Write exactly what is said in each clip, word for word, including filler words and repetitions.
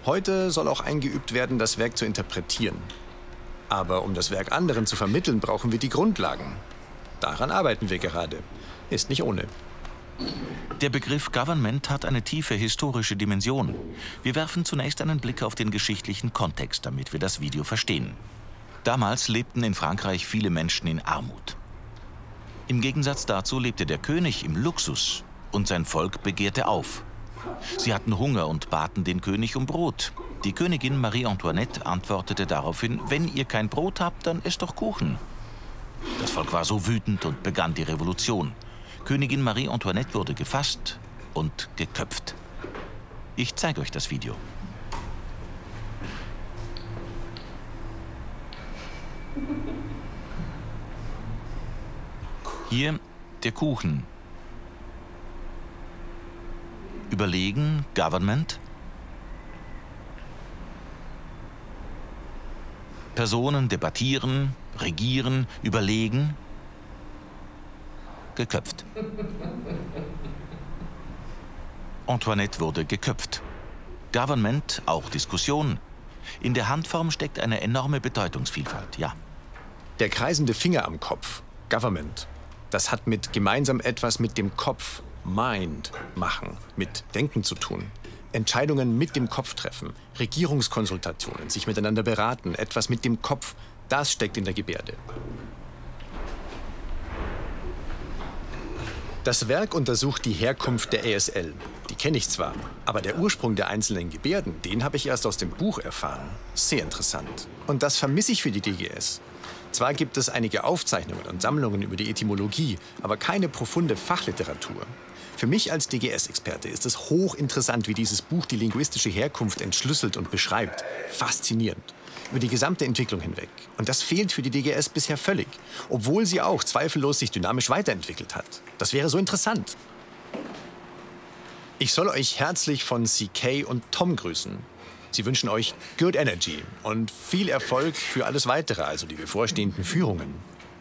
Heute soll auch eingeübt werden, das Werk zu interpretieren. Aber um das Werk anderen zu vermitteln, brauchen wir die Grundlagen. Daran arbeiten wir gerade. Ist nicht ohne. Der Begriff Government hat eine tiefe historische Dimension. Wir werfen zunächst einen Blick auf den geschichtlichen Kontext, damit wir das Video verstehen. Damals lebten in Frankreich viele Menschen in Armut. Im Gegensatz dazu lebte der König im Luxus und sein Volk begehrte auf. Sie hatten Hunger und baten den König um Brot. Die Königin Marie Antoinette antwortete daraufhin: Wenn ihr kein Brot habt, dann esst doch Kuchen. Das Volk war so wütend und begann die Revolution. Königin Marie Antoinette wurde gefasst und geköpft. Ich zeige euch das Video. Hier der Kuchen. Überlegen, Government. Personen debattieren, regieren, überlegen. Geköpft. Antoinette wurde geköpft. Government, auch Diskussion. In der Handform steckt eine enorme Bedeutungsvielfalt, ja. Der kreisende Finger am Kopf, Government, das hat mit gemeinsam etwas mit dem Kopf, Mind, machen, mit Denken zu tun. Entscheidungen mit dem Kopf treffen, Regierungskonsultationen, sich miteinander beraten, etwas mit dem Kopf, das steckt in der Gebärde. Das Werk untersucht die Herkunft der A S L. Die kenne ich zwar, aber der Ursprung der einzelnen Gebärden, den habe ich erst aus dem Buch erfahren. Sehr interessant. Und das vermisse ich für die D G S. Zwar gibt es einige Aufzeichnungen und Sammlungen über die Etymologie, aber keine profunde Fachliteratur. Für mich als D G S-Experte ist es hochinteressant, wie dieses Buch die linguistische Herkunft entschlüsselt und beschreibt. Faszinierend. Über die gesamte Entwicklung hinweg. Und das fehlt für die D G S bisher völlig. Obwohl sie auch zweifellos sich dynamisch weiterentwickelt hat. Das wäre so interessant. Ich soll euch herzlich von C K und Tom grüßen. Sie wünschen euch Good Energy und viel Erfolg für alles Weitere, also die bevorstehenden Führungen.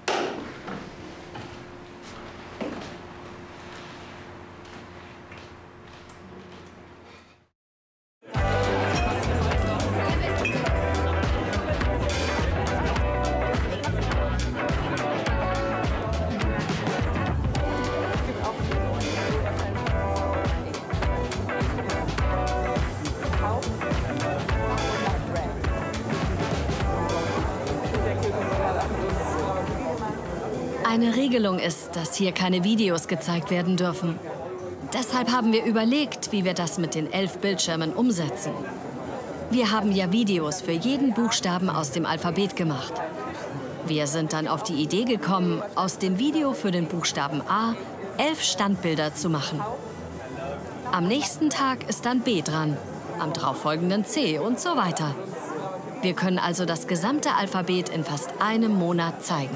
Eine Regelung ist, dass hier keine Videos gezeigt werden dürfen. Deshalb haben wir überlegt, wie wir das mit den elf Bildschirmen umsetzen. Wir haben ja Videos für jeden Buchstaben aus dem Alphabet gemacht. Wir sind dann auf die Idee gekommen, aus dem Video für den Buchstaben A elf Standbilder zu machen. Am nächsten Tag ist dann B dran, am darauffolgenden C und so weiter. Wir können also das gesamte Alphabet in fast einem Monat zeigen.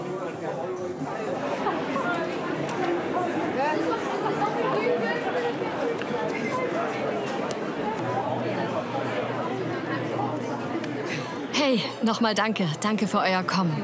Hey, nochmal danke. Danke für euer Kommen.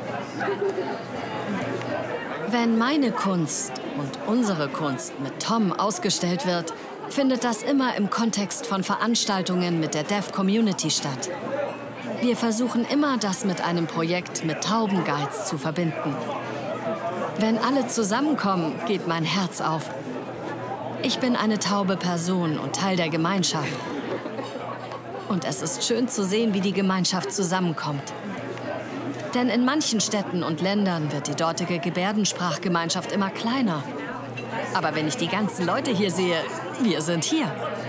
Wenn meine Kunst und unsere Kunst mit Tom ausgestellt wird, findet das immer im Kontext von Veranstaltungen mit der Deaf Community statt. Wir versuchen immer, das mit einem Projekt mit Taubenguides zu verbinden. Wenn alle zusammenkommen, geht mein Herz auf. Ich bin eine taube Person und Teil der Gemeinschaft. Und es ist schön zu sehen, wie die Gemeinschaft zusammenkommt. Denn in manchen Städten und Ländern wird die dortige Gebärdensprachgemeinschaft immer kleiner. Aber wenn ich die ganzen Leute hier sehe, wir sind hier.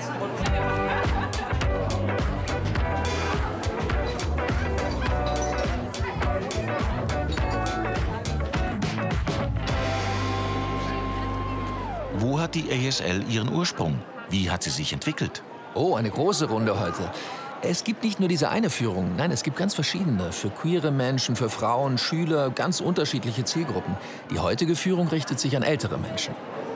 Wo hat die A S L ihren Ursprung? Wie hat sie sich entwickelt? Oh, eine große Runde heute. Es gibt nicht nur diese eine Führung, nein, es gibt ganz verschiedene. Für queere Menschen, für Frauen, Schüler, ganz unterschiedliche Zielgruppen. Die heutige Führung richtet sich an ältere Menschen.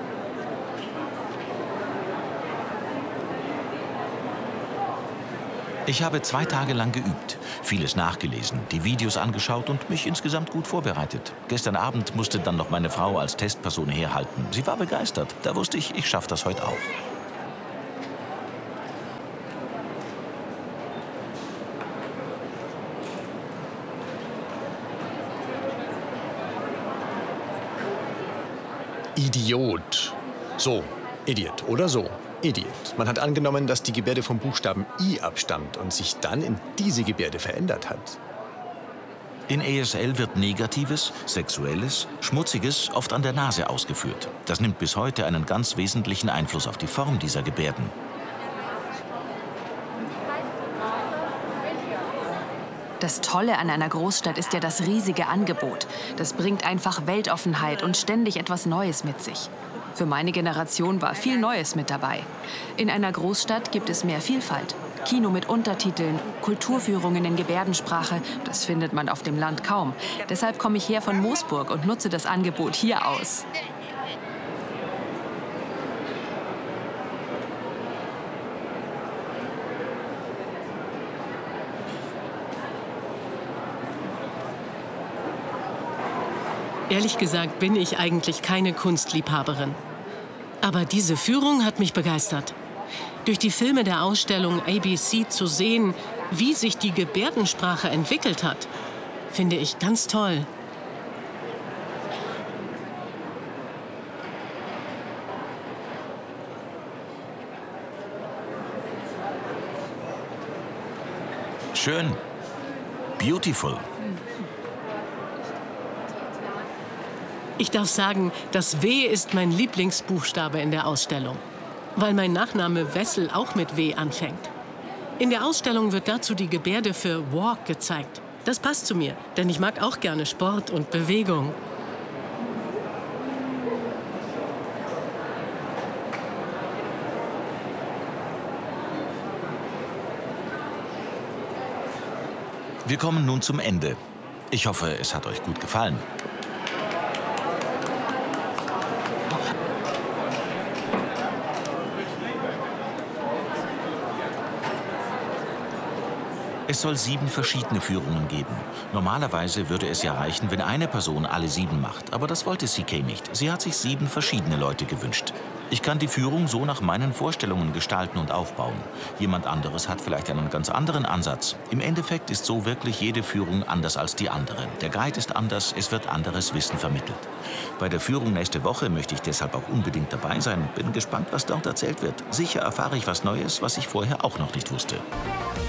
Ich habe zwei Tage lang geübt, vieles nachgelesen, die Videos angeschaut und mich insgesamt gut vorbereitet. Gestern Abend musste dann noch meine Frau als Testperson herhalten. Sie war begeistert. Da wusste ich, ich schaffe das heute auch. Idiot. So, Idiot oder so. Idiot. Man hat angenommen, dass die Gebärde vom Buchstaben I abstammt und sich dann in diese Gebärde verändert hat. In A S L wird Negatives, Sexuelles, Schmutziges oft an der Nase ausgeführt. Das nimmt bis heute einen ganz wesentlichen Einfluss auf die Form dieser Gebärden. Das Tolle an einer Großstadt ist ja das riesige Angebot. Das bringt einfach Weltoffenheit und ständig etwas Neues mit sich. Für meine Generation war viel Neues mit dabei. In einer Großstadt gibt es mehr Vielfalt. Kino mit Untertiteln, Kulturführungen in Gebärdensprache, das findet man auf dem Land kaum. Deshalb komme ich her von Moosburg und nutze das Angebot hier aus. Ehrlich gesagt bin ich eigentlich keine Kunstliebhaberin. Aber diese Führung hat mich begeistert. Durch die Filme der Ausstellung A B C zu sehen, wie sich die Gebärdensprache entwickelt hat, finde ich ganz toll. Schön. Beautiful. Ich darf sagen, das W ist mein Lieblingsbuchstabe in der Ausstellung, weil mein Nachname Wessel auch mit W anfängt. In der Ausstellung wird dazu die Gebärde für Walk gezeigt. Das passt zu mir, denn ich mag auch gerne Sport und Bewegung. Wir kommen nun zum Ende. Ich hoffe, es hat euch gut gefallen. Es soll sieben verschiedene Führungen geben. Normalerweise würde es ja reichen, wenn eine Person alle sieben macht. Aber das wollte C K nicht. Sie hat sich sieben verschiedene Leute gewünscht. Ich kann die Führung so nach meinen Vorstellungen gestalten und aufbauen. Jemand anderes hat vielleicht einen ganz anderen Ansatz. Im Endeffekt ist so wirklich jede Führung anders als die andere. Der Guide ist anders, es wird anderes Wissen vermittelt. Bei der Führung nächste Woche möchte ich deshalb auch unbedingt dabei sein. Bin gespannt, was dort erzählt wird. Sicher erfahre ich was Neues, was ich vorher auch noch nicht wusste.